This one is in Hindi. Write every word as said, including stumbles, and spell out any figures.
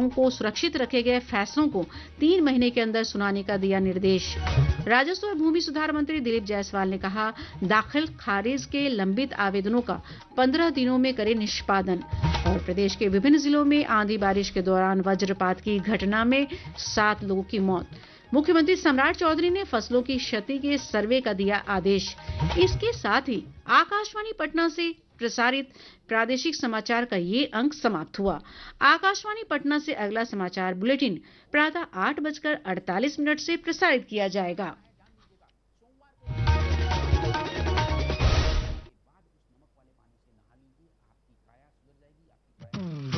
याचिकाओं को सुरक्षित रखे गए फैसलों को तीन महीने के अंदर सुनाने का दिया निर्देश। राजस्व और भूमि सुधार मंत्री दिलीप जायसवाल ने कहा, दाखिल खारिज के लंबित आवेदनों का पंद्रह दिनों में करे निष्पादन। और प्रदेश के विभिन्न जिलों में आंधी बारिश के दौरान वज्रपात की घटना में सात लोगों की मौत। मुख्यमंत्री सम्राट चौधरी ने फसलों की क्षति के सर्वे का दिया आदेश। इसके साथ ही आकाशवाणी पटना से प्रसारित प्रादेशिक समाचार का ये अंक समाप्त हुआ। आकाशवाणी पटना से अगला समाचार बुलेटिन प्रातः आठ बजकर अड़तालीस मिनट से प्रसारित किया जाएगा।